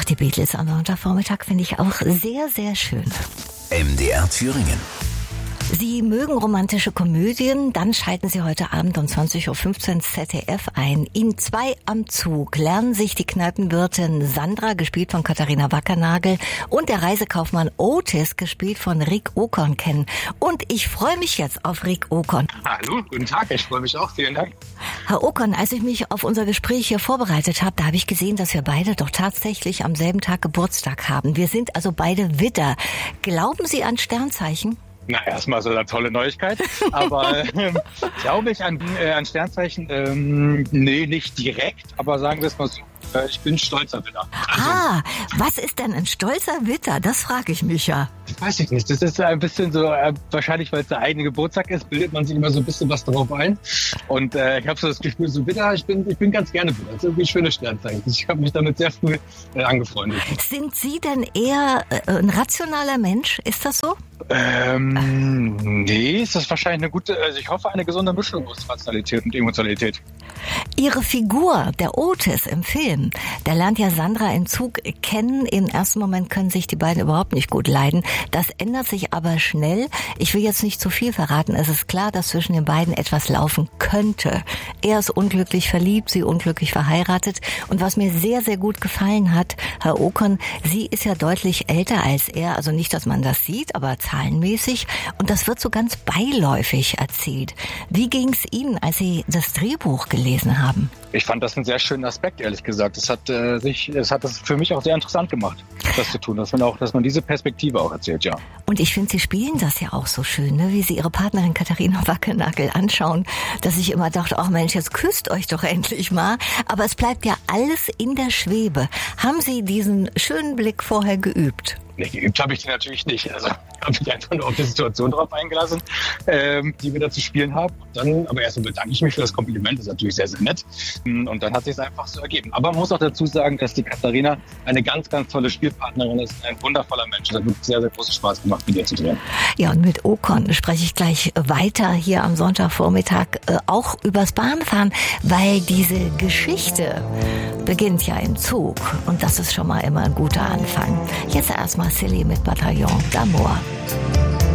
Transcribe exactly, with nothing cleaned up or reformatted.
die Beatles am Sonntagvormittag finde ich auch sehr, sehr schön. M D R Thüringen. Sie mögen romantische Komödien, dann schalten Sie heute Abend um zwanzig Uhr fünfzehn Z D F ein. In Zwei am Zug lernen sich die Kneipenwirtin Sandra, gespielt von Katharina Wackernagel, und der Reisekaufmann Otis, gespielt von Rick Okon, kennen. Und ich freue mich jetzt auf Rick Okon. Hallo, guten Tag, ich freue mich auch, vielen Dank. Herr Okon, als ich mich auf unser Gespräch hier vorbereitet habe, da habe ich gesehen, dass wir beide doch tatsächlich am selben Tag Geburtstag haben. Wir sind also beide Widder. Glauben Sie an Sternzeichen? Na, erstmal so eine tolle Neuigkeit, aber ähm, glaube ich an, äh, an Sternzeichen? Ähm, nee, nicht direkt, aber sagen wir es mal so, äh, ich bin stolzer Widder. Also, ah, was ist denn ein stolzer Widder? Das frage ich mich ja. Weiß ich nicht, das ist ein bisschen so, äh, wahrscheinlich weil es der eigene Geburtstag ist, bildet man sich immer so ein bisschen was drauf ein. Und äh, ich habe so das Gefühl, so Widder, ich bin, ich bin ganz gerne Widder. Das ist irgendwie ein schönes Sternzeichen. Ich habe mich damit sehr früh äh, angefreundet. Sind Sie denn eher äh, ein rationaler Mensch? Ist das so? Ähm, nee, ist das wahrscheinlich eine gute, also ich hoffe, eine gesunde Mischung aus Rationalität und Emotionalität. Ihre Figur, der Otis im Film, der lernt ja Sandra im Zug kennen. Im ersten Moment können sich die beiden überhaupt nicht gut leiden. Das ändert sich aber schnell. Ich will jetzt nicht zu viel verraten. Es ist klar, dass zwischen den beiden etwas laufen könnte. Er ist unglücklich verliebt, sie unglücklich verheiratet. Und was mir sehr, sehr gut gefallen hat, Herr Okon, sie ist ja deutlich älter als er. Also nicht, dass man das sieht, aber zahlenmäßig. Und das wird so ganz beiläufig erzählt. Wie ging es Ihnen, als Sie das Drehbuch gelesen haben? Ich fand das einen sehr schönen Aspekt, ehrlich gesagt. Es hat äh, sich, es hat das für mich auch sehr interessant gemacht, das zu tun, dass man auch, dass man diese Perspektive auch erzählt, ja. Und ich finde, Sie spielen das ja auch so schön, ne? Wie Sie Ihre Partnerin Katharina Wackernagel anschauen, dass ich immer dachte, ach Mensch, jetzt küsst euch doch endlich mal. Aber es bleibt ja alles in der Schwebe. Haben Sie diesen schönen Blick vorher geübt? Nee, geübt habe ich die natürlich nicht. Also habe ich einfach nur auf die Situation drauf eingelassen, ähm, die wir da zu spielen haben. Und dann, aber erstmal bedanke ich mich für das Kompliment, das ist natürlich sehr, sehr nett. Und dann hat sich es einfach so ergeben. Aber man muss auch dazu sagen, dass die Katharina eine ganz, ganz tolle Spielpartnerin ist, ein wundervoller Mensch. Es hat wirklich sehr, sehr großen Spaß gemacht, mit ihr zu drehen. Ja, und mit Okon spreche ich gleich weiter hier am Sonntagvormittag äh, auch übers Bahnfahren, weil diese Geschichte beginnt ja im Zug. Und das ist schon mal immer ein guter Anfang. Jetzt erstmal Silly mit Bataillon d'Amour.